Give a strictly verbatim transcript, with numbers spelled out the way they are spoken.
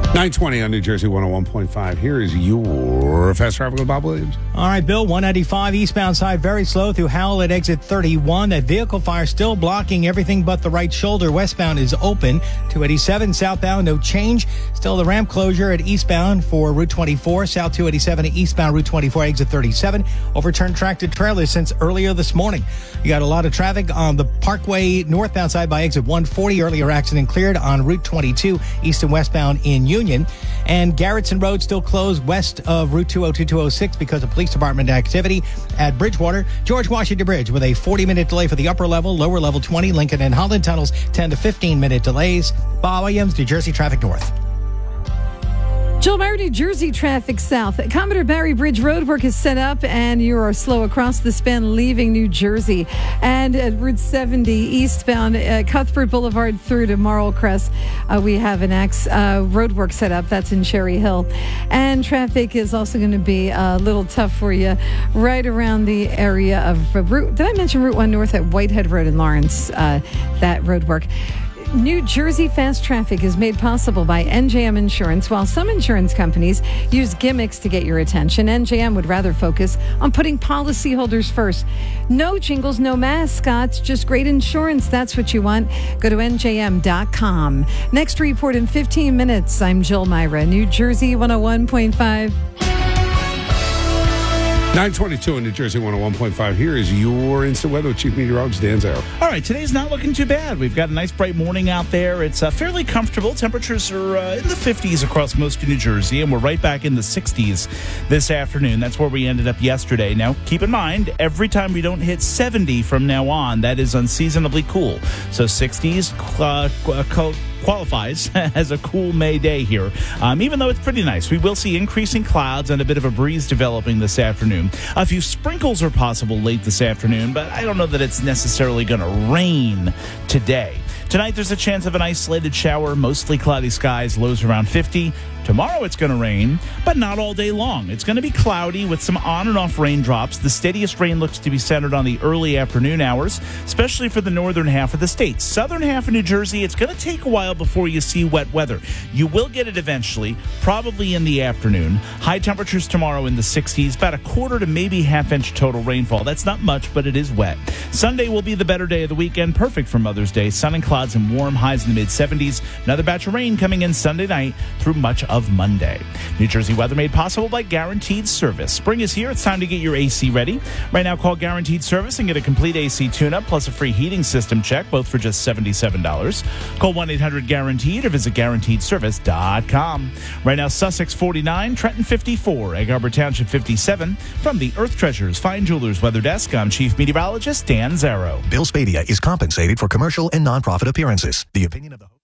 nine twenty on New Jersey one oh one point five. Here is your fast traffic with Bob Williams. All right, Bill, one ninety-five eastbound side, very slow through Howell at exit thirty-one. That vehicle fire still blocking everything but the right shoulder. Westbound is open. two eighty-seven southbound, no change. Still the ramp closure at eastbound for Route twenty-four. South two eighty-seven to eastbound Route twenty-four, exit thirty-seven. Overturned tractor trailers since earlier this morning. You got a lot of traffic on the Parkway northbound side by exit one forty. Earlier accident cleared on Route twenty-two, east and westbound in Union. And Garrettson Road still closed west of Route two oh two, two oh six because of police department activity at Bridgewater. George Washington Bridge with a forty-minute delay for the upper level, lower level twenty. Lincoln and Holland tunnels, ten to fifteen-minute delays. Bob Williams, New Jersey Traffic North. Joel Meyer, New Jersey traffic south. Commodore Barry Bridge roadwork is set up, and you are slow across the span leaving New Jersey. And at Route seventy eastbound, uh, Cuthbert Boulevard through to Marl Crest, uh, we have an axe uh, roadwork set up. That's in Cherry Hill. And traffic is also going to be a little tough for you right around the area of uh, Route. Did I mention Route one North at Whitehead Road in Lawrence? Uh, that roadwork. New Jersey fast traffic is made possible by N J M Insurance. While some insurance companies use gimmicks to get your attention, N J M would rather focus on putting policyholders first. No jingles, no mascots, just great insurance. That's what you want. Go to N J M dot com. Next report in fifteen minutes. I'm Jill Myra, New Jersey one oh one point five. nine twenty-two in New Jersey one oh one point five. Here is your instant weather with Chief Meteorologist Dan Zarrow. All right, today's not looking too bad. We've got a nice bright morning out there. It's uh, fairly comfortable. Temperatures are uh, in the fifties across most of New Jersey, and we're right back in the sixties this afternoon. That's where we ended up yesterday. Now, keep in mind, every time we don't hit seventy from now on, that is unseasonably cool. So sixties uh, co- qualifies as a cool May day here. Um, even though it's pretty nice, we will see increasing clouds and a bit of a breeze developing this afternoon. A few sprinkles are possible late this afternoon, but I don't know that it's necessarily going to rain today. Tonight, there's a chance of an isolated shower, mostly cloudy skies, lows around fifty. Tomorrow, it's going to rain, but not all day long. It's going to be cloudy with some on and off raindrops. The steadiest rain looks to be centered on the early afternoon hours, especially for the northern half of the state. Southern half of New Jersey, it's going to take a while before you see wet weather. You will get it eventually, probably in the afternoon. High temperatures tomorrow in the sixties, about a quarter to maybe half inch total rainfall. That's not much, but it is wet. Sunday will be the better day of the weekend, perfect for Mother's Day. Sun and clouds and warm, highs in the mid seventies. Another batch of rain coming in Sunday night through much of Monday. New Jersey weather made possible by Guaranteed Service. Spring is here. It's time to get your A C ready. Right now, call Guaranteed Service and get a complete A C tune-up plus a free heating system check, both for just seventy-seven dollars. Call one eight hundred guaranteed or visit guaranteed service dot com. Right now, Sussex forty-nine, Trenton fifty-four, Egg Harbor Township fifty-seven. From the Earth Treasures Fine Jewelers Weather Desk, I'm Chief Meteorologist Dan Zarrow. Bill Spadia is compensated for commercial and nonprofit appearances. The opinion of the host.